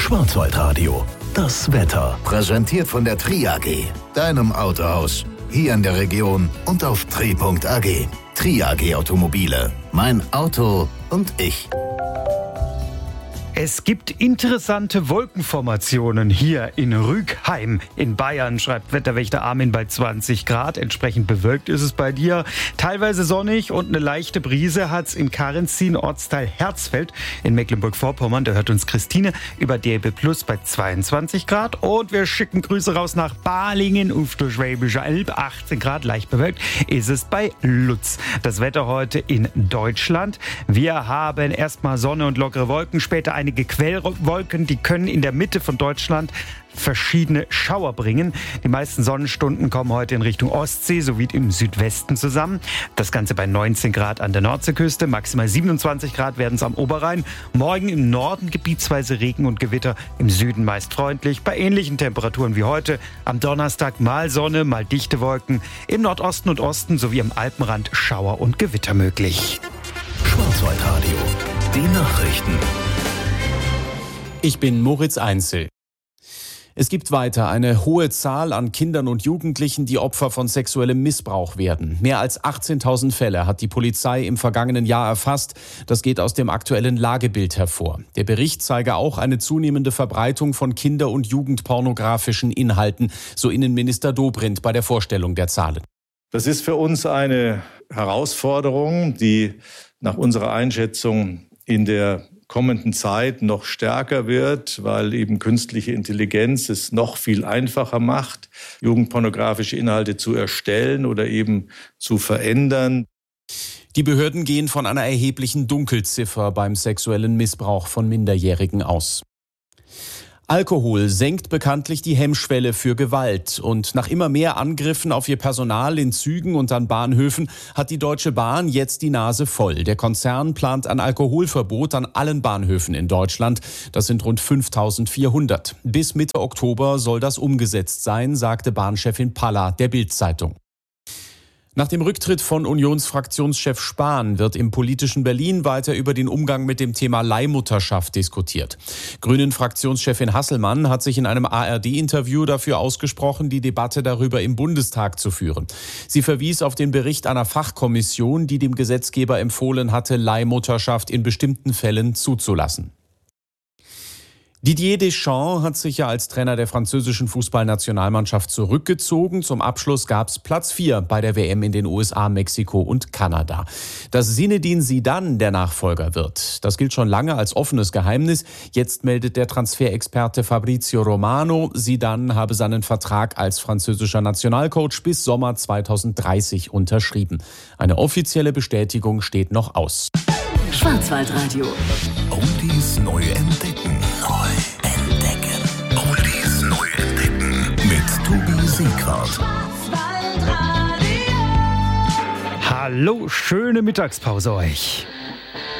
Schwarzwaldradio, das Wetter. Präsentiert von der Tri AG, deinem Autohaus. Hier in der Region und auf tri.ag. Tri AG Automobile. Mein Auto und ich. Es gibt interessante Wolkenformationen hier in Rügheim in Bayern, schreibt Wetterwächter Armin bei 20 Grad. Entsprechend bewölkt ist es bei dir. Teilweise sonnig und eine leichte Brise hat's in Karenzin, Ortsteil Herzfeld in Mecklenburg-Vorpommern. Da hört uns Christine über DAB Plus bei 22 Grad. Und wir schicken Grüße raus nach Balingen auf der Schwäbische Alb. 18 Grad, leicht bewölkt ist es bei Lutz. Das Wetter heute in Deutschland. Wir haben erstmal Sonne und lockere Wolken, später einige Quellwolken, die können in der Mitte von Deutschland verschiedene Schauer bringen. Die meisten Sonnenstunden kommen heute in Richtung Ostsee sowie im Südwesten zusammen. Das Ganze bei 19 Grad an der Nordseeküste, maximal 27 Grad werden es am Oberrhein. Morgen im Norden gebietsweise Regen und Gewitter, im Süden meist freundlich. Bei ähnlichen Temperaturen wie heute. Am Donnerstag mal Sonne, mal dichte Wolken. Im Nordosten und Osten sowie am Alpenrand Schauer und Gewitter möglich. Schwarzwaldradio, die Nachrichten. Ich bin Moritz Einzel. Es gibt weiter eine hohe Zahl an Kindern und Jugendlichen, die Opfer von sexuellem Missbrauch werden. Mehr als 18.000 Fälle hat die Polizei im vergangenen Jahr erfasst. Das geht aus dem aktuellen Lagebild hervor. Der Bericht zeige auch eine zunehmende Verbreitung von kinder- und jugendpornografischen Inhalten, so Innenminister Dobrindt bei der Vorstellung der Zahlen. Das ist für uns eine Herausforderung, die nach unserer Einschätzung in der kommenden Zeit noch stärker wird, weil eben künstliche Intelligenz es noch viel einfacher macht, jugendpornografische Inhalte zu erstellen oder eben zu verändern. Die Behörden gehen von einer erheblichen Dunkelziffer beim sexuellen Missbrauch von Minderjährigen aus. Alkohol senkt bekanntlich die Hemmschwelle für Gewalt. Und nach immer mehr Angriffen auf ihr Personal in Zügen und an Bahnhöfen hat die Deutsche Bahn jetzt die Nase voll. Der Konzern plant ein Alkoholverbot an allen Bahnhöfen in Deutschland. Das sind rund 5.400. Bis Mitte Oktober soll das umgesetzt sein, sagte Bahnchefin Palla der Bild-Zeitung. Nach dem Rücktritt von Unionsfraktionschef Spahn wird im politischen Berlin weiter über den Umgang mit dem Thema Leihmutterschaft diskutiert. Grünen-Fraktionschefin Hasselmann hat sich in einem ARD-Interview dafür ausgesprochen, die Debatte darüber im Bundestag zu führen. Sie verwies auf den Bericht einer Fachkommission, die dem Gesetzgeber empfohlen hatte, Leihmutterschaft in bestimmten Fällen zuzulassen. Didier Deschamps hat sich ja als Trainer der französischen Fußballnationalmannschaft zurückgezogen. Zum Abschluss gab es Platz 4 bei der WM in den USA, Mexiko und Kanada. Dass Zinedine Zidane der Nachfolger wird, das gilt schon lange als offenes Geheimnis. Jetzt meldet der Transferexperte Fabrizio Romano, Zidane habe seinen Vertrag als französischer Nationalcoach bis Sommer 2030 unterschrieben. Eine offizielle Bestätigung steht noch aus. Schwarzwaldradio. Oldies neu entdecken. Oldies neu entdecken. Mit Tobi Siegwart. Hallo, schöne Mittagspause euch.